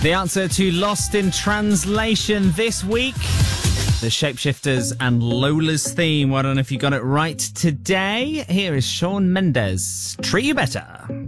The answer to Lost in Translation this week, the Shapeshifters and Lola's theme. Well done if you got it right today. Here is Shawn Mendes, Treat You Better.